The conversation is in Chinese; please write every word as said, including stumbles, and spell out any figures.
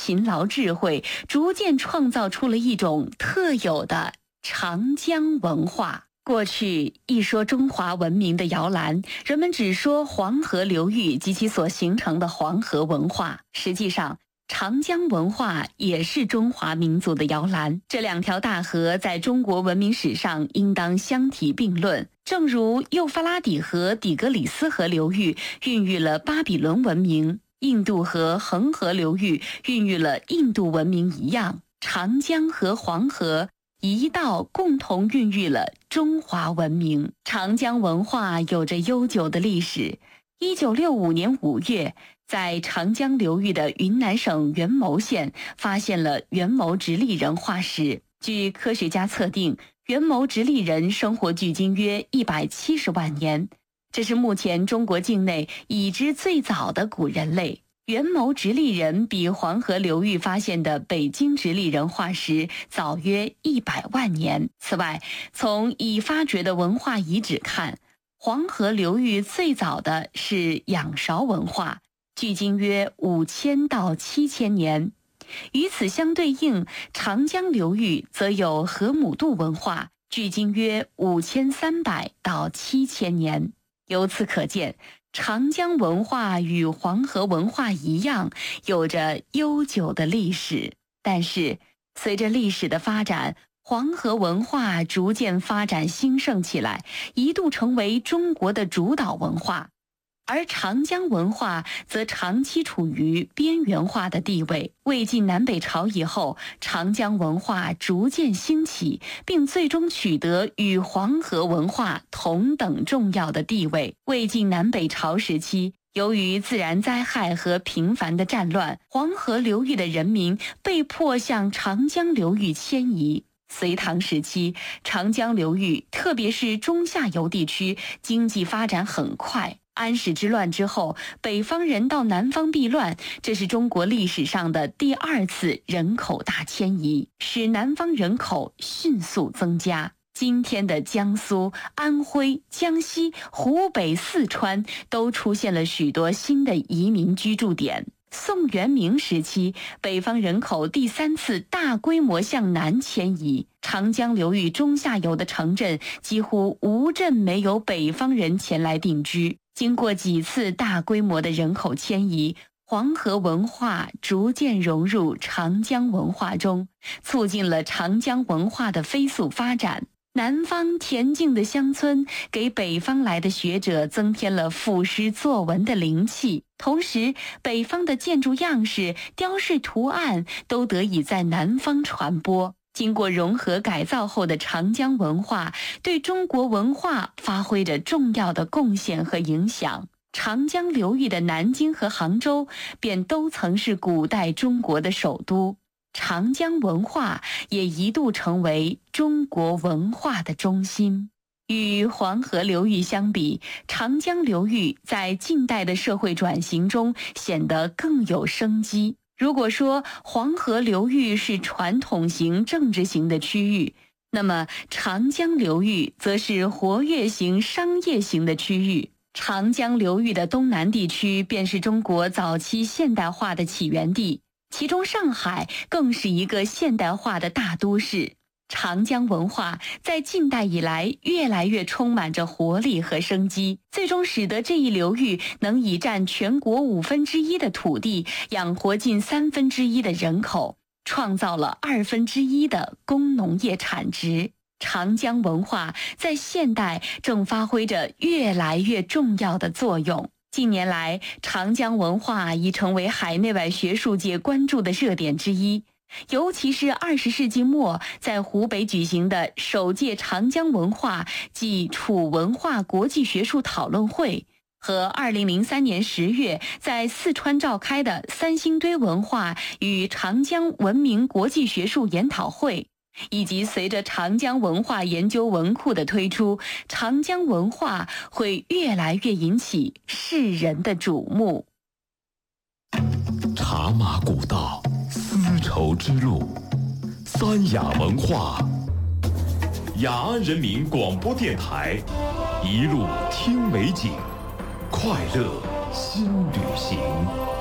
勤劳智慧，逐渐创造出了一种特有的长江文化。过去一说中华文明的摇篮，人们只说黄河流域及其所形成的黄河文化。实际上，长江文化也是中华民族的摇篮。这两条大河在中国文明史上应当相提并论，正如幼发拉底河底格里斯河流域孕育了巴比伦文明，印度和恒河流域孕育了印度文明一样，长江和黄河一道共同孕育了中华文明。长江文化有着悠久的历史。一九六五年五月，在长江流域的云南省元谋县发现了元谋直立人化石。据科学家测定，元谋直立人生活距今约一百七十万年，这是目前中国境内已知最早的古人类。元谋直立人比黄河流域发现的北京直立人化石早约一百万年。此外，从已发掘的文化遗址看，黄河流域最早的是仰韶文化，距今约五千到七千年。与此相对应，长江流域则有河姆渡文化，距今约五千三百到七千年。由此可见，长江文化与黄河文化一样，有着悠久的历史。但是，随着历史的发展，黄河文化逐渐发展兴盛起来，一度成为中国的主导文化。而长江文化则长期处于边缘化的地位。魏晋南北朝以后，长江文化逐渐兴起，并最终取得与黄河文化同等重要的地位。魏晋南北朝时期，由于自然灾害和频繁的战乱，黄河流域的人民被迫向长江流域迁移。隋唐时期，长江流域，特别是中下游地区，经济发展很快。安史之乱之后，北方人到南方避乱，这是中国历史上的第二次人口大迁移，使南方人口迅速增加。今天的江苏、安徽、江西、湖北、四川都出现了许多新的移民居住点。宋元明时期，北方人口第三次大规模向南迁移，长江流域中下游的城镇几乎无镇没有北方人前来定居。经过几次大规模的人口迁移，黄河文化逐渐融入长江文化中，促进了长江文化的飞速发展。南方恬静的乡村给北方来的学者增添了赋诗作文的灵气，同时北方的建筑样式、雕饰图案都得以在南方传播。经过融合改造后的长江文化对中国文化发挥着重要的贡献和影响。长江流域的南京和杭州便都曾是古代中国的首都，长江文化也一度成为中国文化的中心。与黄河流域相比，长江流域在近代的社会转型中显得更有生机。如果说黄河流域是传统型政治型的区域，那么长江流域则是活跃型商业型的区域。长江流域的东南地区便是中国早期现代化的起源地，其中上海更是一个现代化的大都市。长江文化在近代以来越来越充满着活力和生机，最终使得这一流域能以占全国五分之一的土地，养活近三分之一的人口，创造了二分之一的工农业产值。长江文化在现代正发挥着越来越重要的作用。近年来，长江文化已成为海内外学术界关注的热点之一。尤其是二十世纪末在湖北举行的首届长江文化暨楚文化国际学术讨论会，和二零零三年十月在四川召开的三星堆文化与长江文明国际学术研讨会，以及随着长江文化研究文库的推出，长江文化会越来越引起世人的瞩目。 茶马古道，丝绸之路，三雅文化。雅安人民广播电台，一路听美景，快乐新旅行。